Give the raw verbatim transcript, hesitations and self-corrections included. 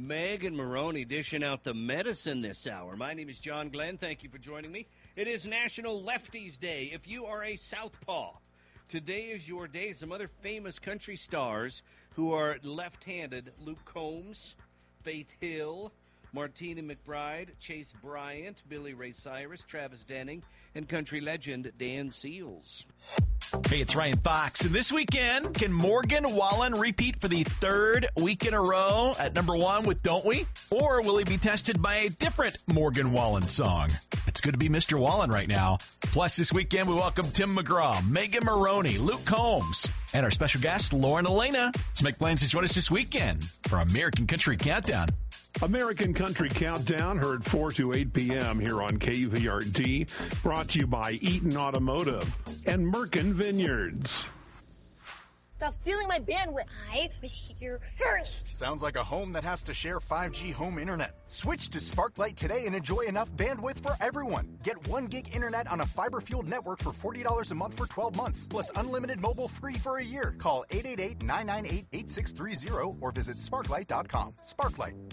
Megan Maroney dishing out the medicine this hour. My name is John Glenn. Thank you for joining me. It is National Lefties Day. If you are a southpaw, today is your day. Some other famous country stars who are left-handed: Luke Combs, Faith Hill, Martina McBride, Chase Bryant, Billy Ray Cyrus, Travis Denning, and country legend Dan Seals. Hey, it's Ryan Fox. And this weekend, can Morgan Wallen repeat for the third week in a row at number one with Don't We? Or will he be tested by a different Morgan Wallen song? It's good to be Mister Wallen right now. Plus, this weekend, we welcome Tim McGraw, Megan Maroney, Luke Combs, and our special guest, Lauren Elena, to make plans to join us this weekend for American Country Countdown. American Country Countdown, heard four to eight p.m. here on K V R D, brought to you by Eaton Automotive and Merkin Vineyards. Stop stealing my bandwidth. I was here first. Sounds like a home that has to share five G home internet. Switch to Sparklight today and enjoy enough bandwidth for everyone. Get one gig internet on a fiber-fueled network for forty dollars a month for twelve months, plus unlimited mobile free for a year. Call eight eight eight, nine nine eight, eight six three zero or visit sparklight dot com. Sparklight.